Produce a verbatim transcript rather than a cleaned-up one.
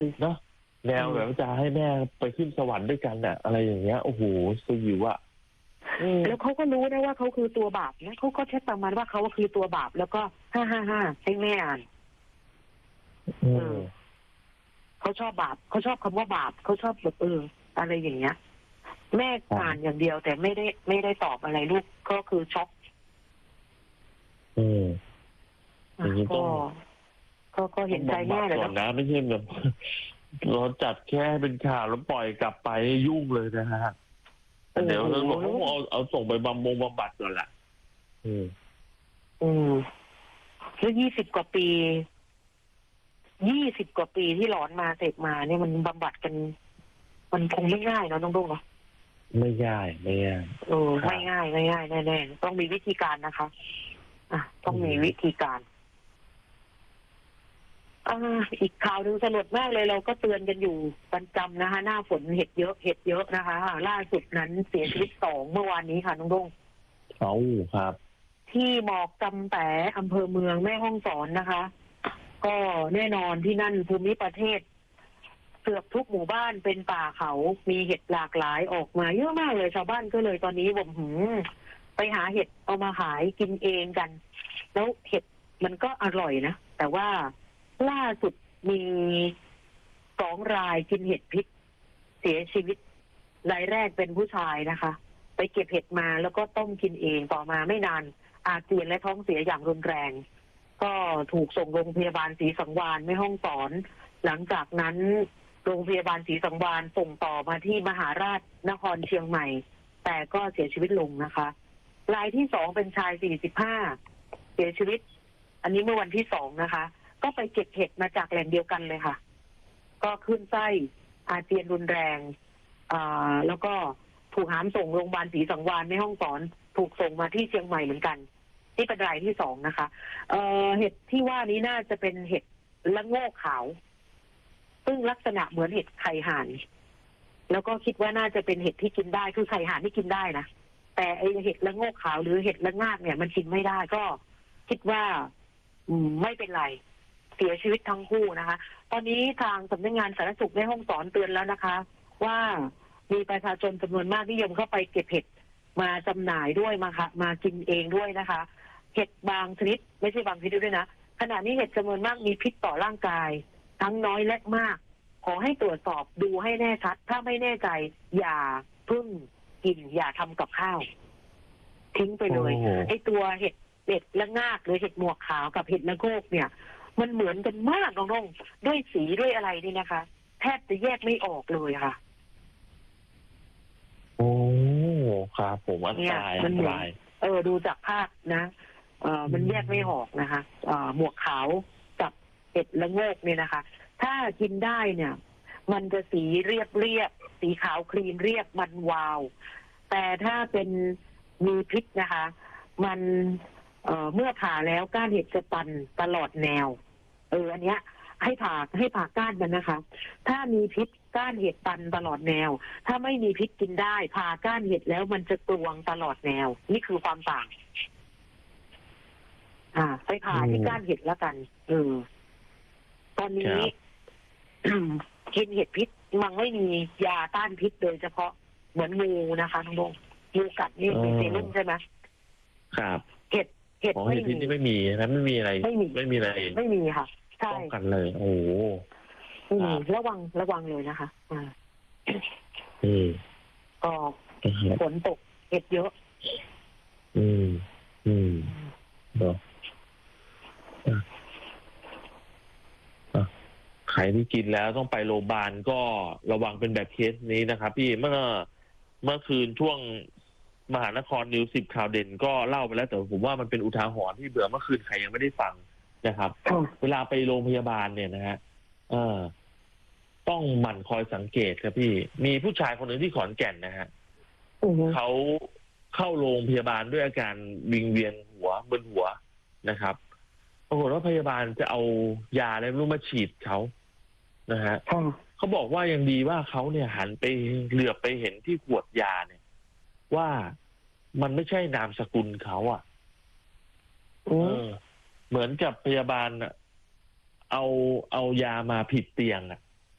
เนาะแนวแบบจะให้แม่ไปขึ้นสวรรค์ด้วยกันน่ะอะไรอย่างเงี้ยโอ้โหสยิวอ่ะแล้วเขาก็รู้นะว่าเขาคือตัวบาปนะเขาก็แค่ประมาณว่าเขาคือตัวบาปแล้วก็ห้าห้าห้าให้แม่อ่านเขาชอบบาปเขาชอบคำว่าบาปเขาชอบแบบเอออะไรอย่างเงี้ยแม่อ่านอย่างเดียวแต่ไม่ได้ไม่ได้ตอบอะไรลูกก็คือช็อกอืมก็ก็ก็เห็นใจแม่เลยนะไม่ใช่แบบเราจัดแค่เป็นข่าวแล้วปล่อยกลับไปยุ่งเลยนะฮะเดี๋ยวเราต้องเอาเอาส่งไปบำบงบำบัดก่อนแหละอืมอืมแล้วยี่สิบกว่าปียี่สิบกว่าปีที่หลอนมาเสพมาเนี่ยมันบำบัดกันมันคงไม่ง่ายเนาะน้องดุ้งเนาะไม่ง่ายไม่ง่ายเออไม่ง่ายไม่ง่ายแน่ๆต้องมีวิธีการนะคะอ่ะต้องมีวิธีการอ่าอีกข่าวหนึ่งสลดมากเลยเราก็เตือนกันอยู่ประจำนะคะหน้าฝนเห็ดเยอะเห็ดเยอะนะคะล่าสุดนั้นเสียชีวิตสองเมื่อวานนี้ค่ะน้องดุ้งเอาครับที่หมอกจำแต่อำเภอเมืองแม่ฮ่องสอนนะคะก็แน่นอนที่นั่นภูมิประเทศเกือบทุกหมู่บ้านเป็นป่าเขามีเห็ดหลากหลายออกมาเยอะมากเลยชาวบ้านก็เลยตอนนี้ผมหืมไปหาเห็ดเอามาขายกินเองกันแล้วเห็ดมันก็อร่อยนะแต่ว่าล่าสุดมีสองรายกินเห็ดพิษเสียชีวิตรายแรกเป็นผู้ชายนะคะไปเก็บเห็ดมาแล้วก็ต้มกินเองต่อมาไม่นานอาเจียนและท้องเสียอย่างรุนแรงก็ถูกส่งโรงพยาบาลศรีสังวาลแม่ฮ่องสอนหลังจากนั้นโรงพยาบาลศรีสังวาลส่งต่อมาที่มหาราชนครเชียงใหม่แต่ก็เสียชีวิตลงนะคะรายที่สองเป็นชายสี่สิบห้าเสียชีวิตอันนี้เมื่อวันที่สองนะคะก็ไปเก็บเห็ดมาจากแหล่งเดียวกันเลยค่ะก็ขึ้นไส้อาเจียนรุนแรงอ่าแล้วก็ถูกหามส่งโรงพยาบาลศรีสังวาลแม่ฮ่องสอนถูกส่งมาที่เชียงใหม่เหมือนกันที่เป็นรายที่สองนะคะเอ่อเห็ดที่ว่านี้น่าจะเป็นเห็ดละโงกขาวซึ่งลักษณะเหมือนเห็ดไข่ห่านแล้วก็คิดว่าน่าจะเป็นเห็ดที่กินได้คือไข่ห่านที่กินได้นะแต่ไอเห็ดละโงกขาวหรือเห็ดละงากเนี่ยมันกินไม่ได้ก็คิดว่าอืมไม่เป็นไรเสียชีวิตทั้งคู่นะคะตอนนี้ทางสำนักงานสาธารณสุขแม่ฮ่องสอนเตือนแล้วนะคะว่ามีประชาชนจำนวนมากนิยมเข้าไปเก็บเห็ดมาจำหน่ายด้วยมาค่ะมากินเองด้วยนะคะเห็ดบางชนิดไม่ใช่บางชนิดด้วยนะขณะนี้เห็ดจำนวนมากมีพิษต่อร่างกายทั้งน้อยและมากขอให้ตรวจสอบดูให้แน่ชัดถ้าไม่แน่ใจอย่าเพิ่งกินอย่าทำกับข้าวทิ้งไปเลยไอ้ตัวเห็ดเห็ดละงากหรือเห็ดหมวกขาวกับเห็ดละโงกเนี่ยมันเหมือนกันมากน้องๆด้วยสีด้วยอะไรนี่นะคะแทบจะแยกไม่ออกเลยค่ะโอ้ครับผมอันตรายอันตรายเออดูจากภาพนะเออมันแยกไม่ออกนะคะเอ่อหมวกขาวกับเห็ดละโงกเนี่ยนะคะถ้ากินได้เนี่ยมันจะสีเรียบเรียบสีขาวครีมเรียบมันวาวแต่ถ้าเป็นมีพิษนะคะมันเอ่อเมื่อผ่าแล้วก้านเห็ดจะตันตลอดแนวเอออันเนี้ยให้ผ่าให้ผ่าก้านมันนะคะถ้ามีพิษก้านเห็ดตันตลอดแนวถ้าไม่มีพิษกินได้ผ่าก้านเห็ดแล้วมันจะกรวงตลอดแนวนี่คือความต่างอ่าไปผ่าที่ก้านเห็ดแล้วกันเออตอนนี้กินเห็ดพิษมันไม่มียาต้านพิษโดยเฉพาะเหมือนงูนะคะน้องบงงูกัดนี่มีเซรุ่มใช่ไหมครับเห็ดเห็ดไม่มีไม่มีนะไม่มีอะไรไม่มีไม่มีอะไรไม่มีค่ะใช่ป้องกันเลยโอ้โหระวังระวังเลยนะคะอ่าอืมก็ฝนตกเห็ดเยอะอืมอืมเนาะใครที่กินแล้วต้องไปโรงพยาบาลก็ระวังเป็นแบบเคสนี้นะครับพี่เมื่อเมื่อคืนช่วงมหานครนิวสิบข่าวเด่นก็เล่าไปแล้วแต่ผมว่ามันเป็นอุทาหรณ์ที่เบื่อเมื่อคืนใครยังไม่ได้ฟังนะครับเวลาไปโรงพยาบาลเนี่ยนะฮะเออต้องหมั่นคอยสังเกตครับพี่มีผู้ชายคนหนึ่งที่ขอนแก่นนะฮะเขาเข้าโรงพยาบาลด้วยอาการวิงเวียนหัวมึนหัวนะครับปรากฏว่าพยาบาลจะเอายาอะไรไม่รู้มาฉีดเขานะฮะเขาบอกว่ายังดีว่าเขาเนี่ยหันไปเหลือบไปเห็นที่ขวดยาเนี่ยว่ามันไม่ใช่นามสกุลเขาอ่ะเออเหมือนกับพยาบาลเอาเอายามาผิดเตียงอ่ะ